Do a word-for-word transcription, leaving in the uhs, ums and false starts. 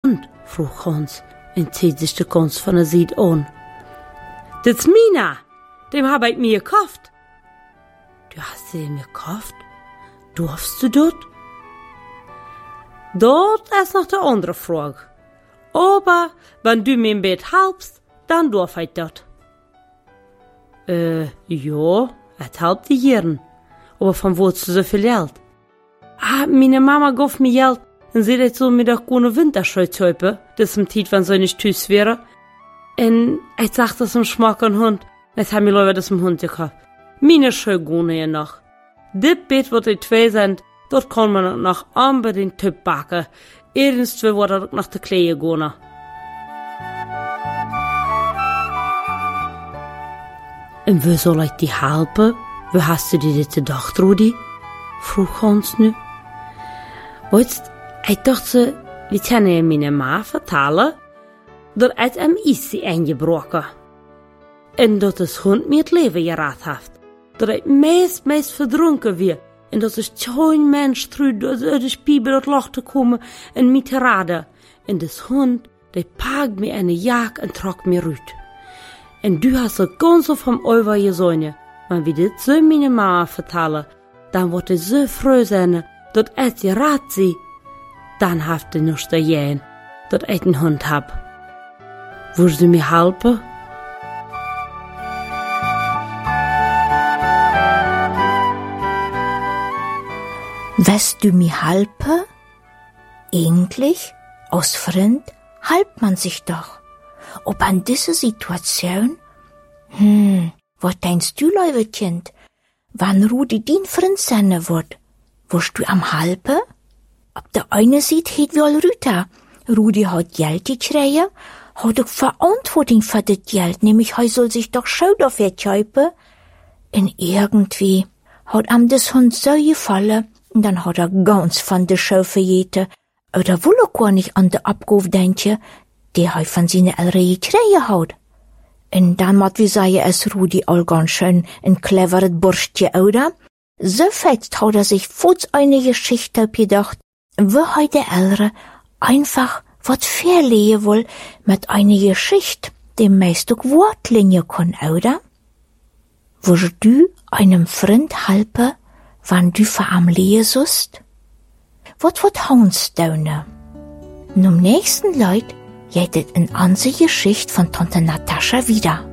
Hund? Vroeg Hans und zieht sich die Kunst von der Seite an. Das ist Mina, dem hab ich mir gekauft. Du hast sie mir gekauft? Durfst du dort? Dort ist noch die andere Frage. Aber wenn du mir im Bett halbst, dann darf ich dort. Äh, ja, es halbt die Hirn. Aber von wo hast du so viel Geld? Ah, meine Mama gab mir Geld und sie hat so mir doch keine Winterschuhe kaufen, das im Zeit, wenn so nicht tüß wäre. Und ich sagte das im Schmack an Hund, jetzt haben wir Leute das im Hund gekauft. Meine Schuhe gehen hier noch. Das Bett, wo die zwei sind, dort kann man noch unbedingt Typ backen. Irgendwo wird er nach der Klee gehen. Und wo soll ich dir helfen? Wo hast du dir das gedacht, Rudi? Frug Hans nu. Weißt, ich dachte, wir können meine Ma vertellen, dass es am Eis eingebrochen. Und dass das Hund mir das Leben gerettet hat. Dass ich meest, meest verdrunken war. Und dass ich kein Mensch trug, dass ich die Spiegel dort lachte kommen und mich raden. Und das Hund, der packt mir eine Jagd und trug mir rüt. Und du hast so ganz so vom Euwer gesehen. Wenn wir das so meine Mama vertellen, dann wird ich so froh sein, dass ich sie rat sie. Dann haft ich noch der Jähen, dass ich einen Hund hab. Würdest du mir helfen? Wirst du mir helfen? Eigentlich, aus Freund, halbt man sich doch. Ob an diese Situation? Hm, was denkst du, liebe Kind? Wann Rudi din Freund sein wird, wirst du am halben? Ob der eine sieht, hat wohl Rüta. Rudi hat Geld gekriegt, hat auch Verantwortung für das Geld, nämlich er soll sich doch schon dafür kaufen. Und irgendwie hat ihm das Hund so gefallen, und dann hat er ganz von der Show verjeten, oder will er gar nicht an den Abkauf denken, der er von seinen Eltern gekriegt hat. Und dann mat wie sei es Rudi all ganz schön ein cleveres Burschtje, oder? So fest hat er sich vor eine Geschichte gedacht, wo heute Eltern einfach wat verlehen will mit einer Geschichte, die meist auch Wortlinie kann, oder? Würdest du einem Freund helfen, wann du für am lesest? Wat wird Hans tun? Nun nächsten Leut jedet in andere Geschichte von Tante Natascha wieder.